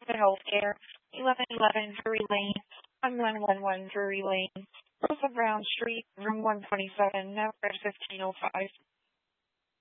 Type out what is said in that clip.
Vista Healthcare, 1111 Drury Lane, 1111 Drury Lane, Rosa Brown Street, room 127, number 1505.